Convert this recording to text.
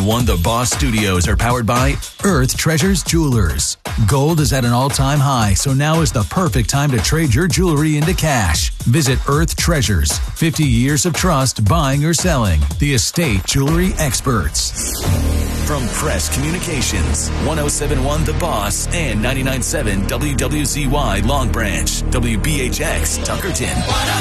1071 The Boss Studios are powered by Earth Treasures Jewelers. Gold is at an all-time high, so now is the perfect time to trade your jewelry into cash. Visit Earth Treasures. 50 years of trust buying or selling. The estate jewelry experts. From Press Communications, 1071 The Boss and 99.7 WWZY Long Branch, WBHX Tuckerton.